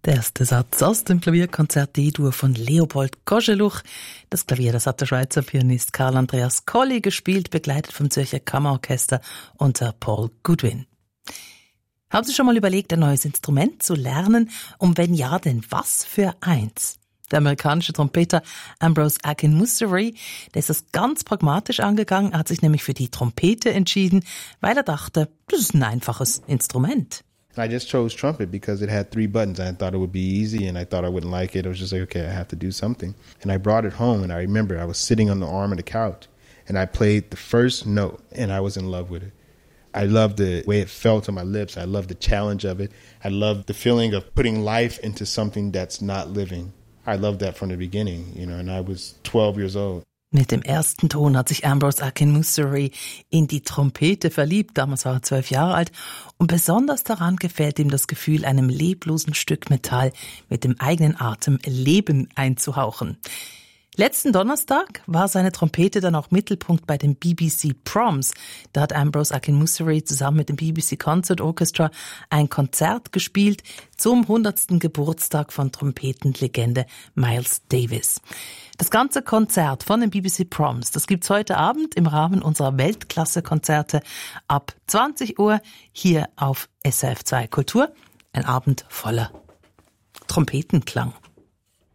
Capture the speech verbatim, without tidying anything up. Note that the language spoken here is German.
Der erste Satz aus dem Klavierkonzert D-Dur von Leopold Kozeluch. Das Klavier, das hat der Schweizer Pianist Karl Andreas Colli gespielt, begleitet vom Zürcher Kammerorchester unter Paul Goodwin. Haben Sie schon mal überlegt, ein neues Instrument zu lernen? Und wenn ja, denn was für eins? Der amerikanische Trompeter Ambrose Akinmussery, der ist das ganz pragmatisch angegangen, er hat sich nämlich für die Trompete entschieden, weil er dachte, das ist ein einfaches Instrument. I just chose trumpet because it had three buttons. I thought it would be easy and I thought I wouldn't like it. I was just like, okay, I have to do something. And I brought it home and I remember I was sitting on the arm of the couch and I played the first note and I was in love with it. I loved the way it felt on my lips. I loved the challenge of it. I loved the feeling of putting life into something that's not living. I loved that from the beginning, you know, and I was twelve years old. Mit dem ersten Ton hat sich Ambrose Akinmussery in die Trompete verliebt. Damals war er zwölf Jahre alt. Und besonders daran gefällt ihm das Gefühl, einem leblosen Stück Metall mit dem eigenen Atem Leben einzuhauchen. Letzten Donnerstag war seine Trompete dann auch Mittelpunkt bei den B B C Proms. Da hat Ambrose Akinmussery zusammen mit dem B B C Concert Orchestra ein Konzert gespielt zum hundertsten Geburtstag von Trompetenlegende Miles Davis. Das ganze Konzert von den B B C Proms, das gibt's heute Abend im Rahmen unserer Weltklasse-Konzerte ab zwanzig Uhr hier auf S R F zwei Kultur. Ein Abend voller Trompetenklang.